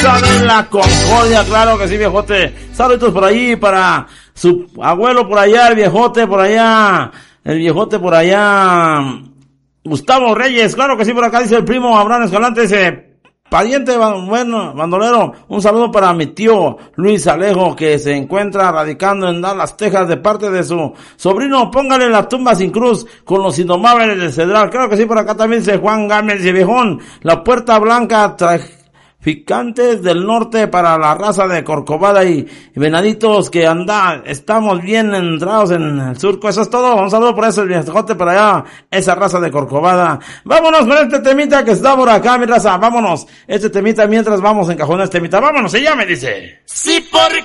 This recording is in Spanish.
raza de la Concordia, claro que sí, viejote. Saludos por allí para su abuelo por allá, el viejote por allá, Gustavo Reyes, claro que sí, por acá dice el primo Abraham Escalante, ese pariente, bueno, bandolero. Un saludo para mi tío Luis Alejo, que se encuentra radicando en Dallas, Texas, de parte de su sobrino. Póngale la tumba sin cruz con los indomables del Cedral. Claro que sí, por acá también dice Juan Gámez y viejón. La Puerta Blanca Traficantes del Norte para la raza de Corcovada y Venaditos que estamos bien entrados en el surco. Eso es todo. Un saludo por eso, el viejote para allá, esa raza de Corcovada. Vámonos con este temita que está por acá, mi raza. Vámonos. Este temita mientras vamos en cajón este temita. Vámonos, y ya me dice. Sí, porque